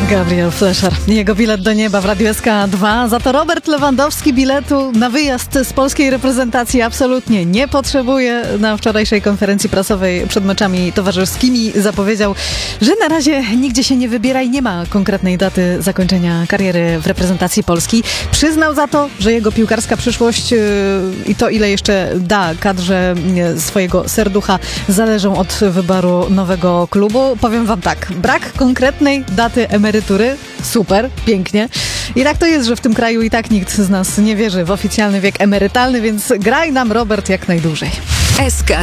Gabriel Flesher. Jego bilet do nieba w Radiu SK2. Za to Robert Lewandowski biletu na wyjazd z polskiej reprezentacji absolutnie nie potrzebuje. Na wczorajszej konferencji prasowej przed meczami towarzyskimi zapowiedział, że na razie nigdzie się nie wybiera i nie ma konkretnej daty zakończenia kariery w reprezentacji Polski. Przyznał za to, że jego piłkarska przyszłość i to, ile jeszcze da kadrze swojego serducha, zależą od wyboru nowego klubu. Powiem wam tak, brak konkretnej daty emerytury, super, pięknie. I tak to jest, że w tym kraju i tak nikt z nas nie wierzy w oficjalny wiek emerytalny, więc graj nam, Robert, jak najdłużej. SK